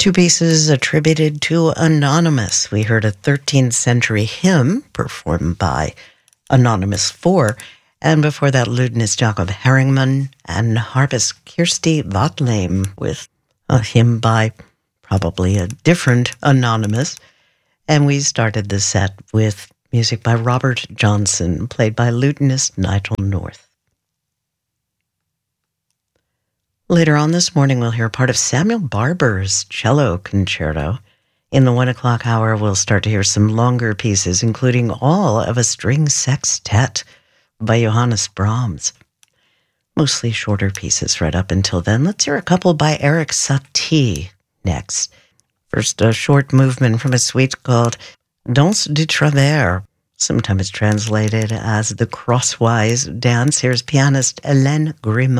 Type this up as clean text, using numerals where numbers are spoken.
Two pieces attributed to Anonymous. We heard a 13th century hymn performed by Anonymous 4, and before that, lutenist Jacob Herringman and harpist Kirsty Watlame with a hymn by probably a different Anonymous. And we started the set with music by Robert Johnson, played by lutenist Nigel North. Later on this morning, we'll hear part of Samuel Barber's cello concerto. In the 1 o'clock hour, we'll start to hear some longer pieces, including all of a string sextet by Johannes Brahms. Mostly shorter pieces right up until then. Let's hear a couple by Eric Satie next. First, a short movement from a suite called Danse du Travers, sometimes translated as the Crosswise Dance. Here's pianist Hélène Grimaud.